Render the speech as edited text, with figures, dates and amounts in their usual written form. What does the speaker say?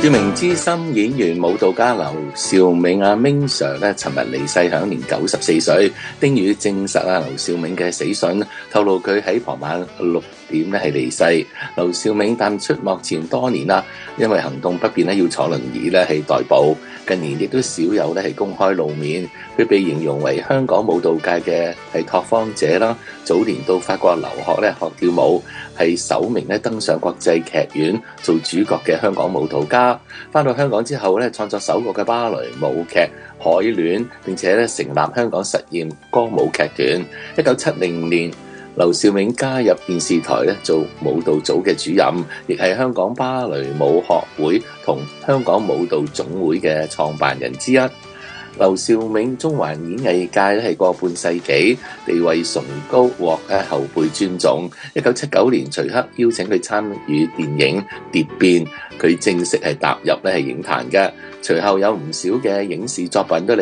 著名資深演員舞蹈家劉兆銘Ming Sir 咧，尋日離世，享年94歲。丁宇證實劉兆銘嘅死訊，透露佢喺傍晚6點咧係離世。劉兆銘淡出幕前多年啦，因為行動不便咧要坐輪椅咧係代步，近年亦都少有咧係公開露面。佢被形容為香港舞蹈界嘅係拓荒者啦，早年到法國留學咧學跳舞，係首名咧登上國際劇院做主角嘅香港舞蹈家。返到香港之後咧，創作首個嘅芭蕾舞劇《海戀》，並且咧成立香港實驗歌舞劇團。1970年，劉兆銘加入電視台咧做舞蹈組嘅主任，亦係香港芭蕾舞學會同香港舞蹈總會嘅創辦人之一。劉兆銘中環演藝界咧係過半世紀，地位崇高，獲後輩尊重。1979年，徐克邀請佢參與電影《蝶變》，佢正式係踏入咧係影壇嘅。隨後有唔少嘅影視作品都